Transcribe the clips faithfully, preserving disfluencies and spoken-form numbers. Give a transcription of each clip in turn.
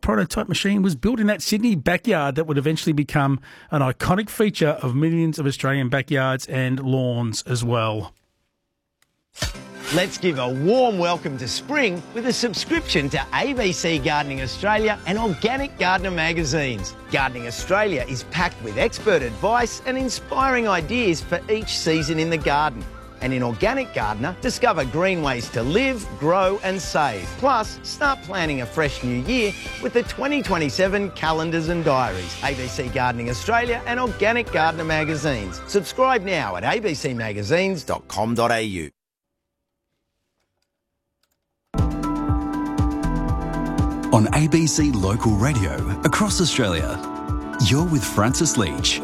prototype machine was built in that Sydney backyard that would eventually become an iconic feature of millions of Australian backyards and lawns as well. Let's give a warm welcome to spring with a subscription to A B C Gardening Australia and Organic Gardener magazines. Gardening Australia is packed with expert advice and inspiring ideas for each season in the garden. And in Organic Gardener, discover green ways to live, grow and save. Plus, start planning a fresh new year with the twenty twenty-seven calendars and diaries. A B C Gardening Australia and Organic Gardener magazines. Subscribe now at a b c magazines dot com dot a u. On A B C Local Radio across Australia, you're with Francis Leach.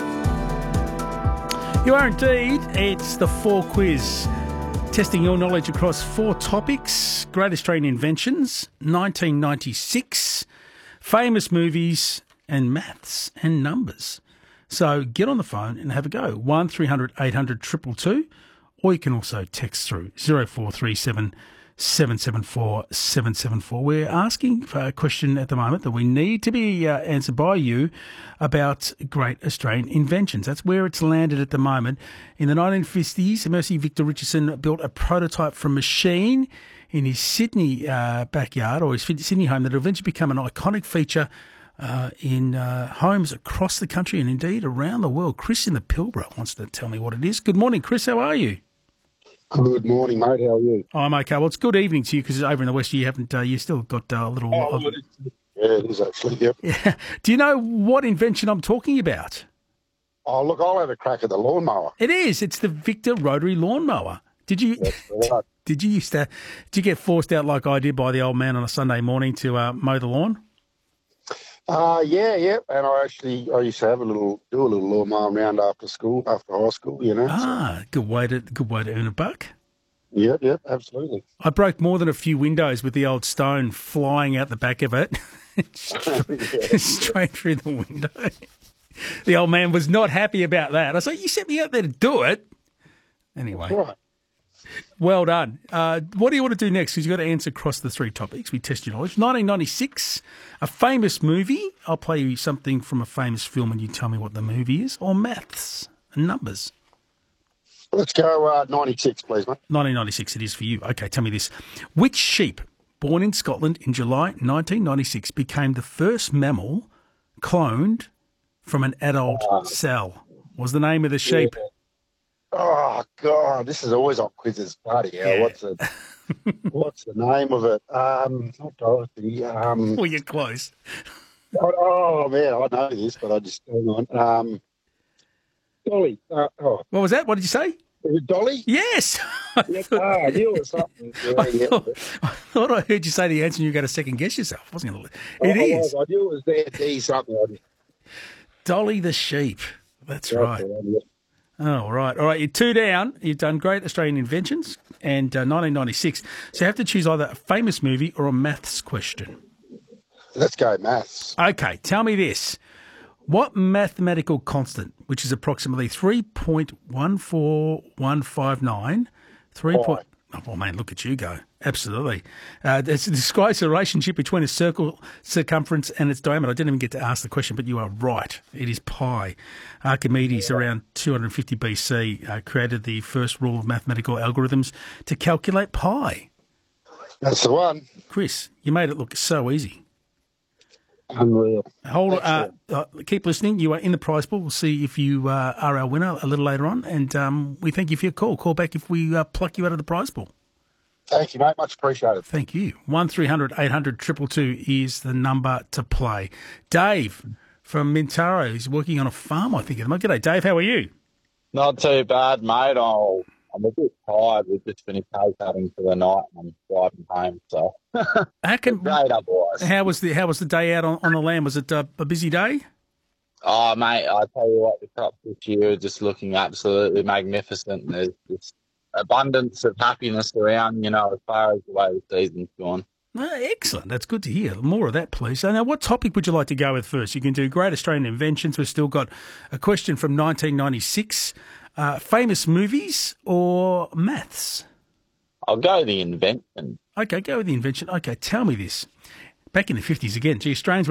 You are indeed. It's the Four Quiz, testing your knowledge across four topics: Great Australian Inventions, nineteen ninety-six, famous movies, and maths and numbers. So get on the phone and have a go. one three hundred eight hundred two two two, or you can also text through zero four three seven seven seven four seven seven four. We're asking for a question at the moment that we need to be uh, answered by you about great Australian inventions. That's where it's landed at the moment. In the nineteen fifties, Mercy Victor Richardson built a prototype from machine in his Sydney uh, backyard, or his Sydney home, that will eventually become an iconic feature uh, in uh, homes across the country and indeed around the world. Chris in the Pilbara wants to tell me what it is. Good morning, Chris. How are you? Good morning, mate. How are you? Oh, I'm okay. Well, it's good evening to you because over in the West you haven't, uh, you still got uh, a little... Oh, of, yeah, it is actually, yep. Yeah. Do you know what invention I'm talking about? Oh, look, I'll have a crack at the lawnmower. It is. It's the Victor Rotary Lawnmower. Did you... That's right. Did you used to... Did you get forced out like I did by the old man on a Sunday morning to uh, mow the lawn? Uh, yeah, yeah. And I actually, I used to have a little, do a little lawnmower round after school, after high school, you know. Ah, so. good way to good way to earn a buck. Yep, yep, absolutely. I broke more than a few windows with the old stone flying out the back of it, straight, straight through the window. The old man was not happy about that. I was like, you sent me out there to do it. Anyway. Right. Well done. Uh, what do you want to do next? Because you've got to answer across the three topics. We test your knowledge. nineteen ninety-six, a famous movie. I'll play you something from a famous film and you tell me what the movie is. Or maths and numbers. Let's go uh, ninety-six, please, mate. nineteen ninety-six it is for you. Okay, tell me this. Which sheep, born in Scotland in July nineteen ninety-six, became the first mammal cloned from an adult uh, cell? What was the name of the sheep? Yeah. Oh, God, this is always on quizzes. Bloody hell, Yeah. what's, the, what's the name of it? Um, not Dorothy. Um, Well, you're close. oh, oh, man, I know this, but I just hang on. Um, Dolly. Uh, oh, What was that? What did you say? is it Dolly? Yes. I Yeah, thought, ah, I knew it was something. Yeah, I yeah. thought, I thought I heard you say the answer and you were going to second guess yourself. I wasn't going to. Oh, It I is. was. I knew it was there. D something. I just, Dolly the sheep. That's that's right. the one, yeah. Oh, right. All right, you're two down. You've done great Australian inventions and uh, nineteen ninety-six. So you have to choose either a famous movie or a maths question. Let's go maths. Okay, tell me this. What mathematical constant, which is approximately three point one four one five nine, three Pi. point... Oh, man, look at you go. Absolutely. Uh, it describes the relationship between a circle circumference and its diameter. I didn't even get to ask the question, but you are right. It is pi. Archimedes, yeah. around two hundred fifty B C, uh, created the first rule of mathematical algorithms to calculate pi. That's the one. Chris, you made it look so easy. Unreal. Hold, uh, uh, keep listening. You are in the prize pool. We'll see if you uh, are our winner a little later on. And um, we thank you for your call. Call back if we uh, pluck you out of the prize pool. Thank you, mate. Much appreciated. Thank you. one three hundred eight hundred two two two is the number to play. Dave from Mintaro is working on a farm, I think, at the moment. G'day, Dave. How are you? Not too bad, mate. I'll, I'm a bit tired. We've just finished hay cutting for the night and I'm driving home, so How, can, great otherwise. how was the how was the day out on, on the land? Was it uh, a busy day? Oh, mate, I tell you what, the crops this year are just looking absolutely magnificent. There's just abundance of happiness around, you know, as far as the way the season's gone. Uh, excellent. That's good to hear. More of that, please. So now, what topic would you like to go with first? You can do Great Australian Inventions. We've still got a question from nineteen ninety-six. Uh, famous movies or maths? I'll go the invention. Okay, go with the invention. Okay, tell me this. Back in the fifties again, gee, Australians were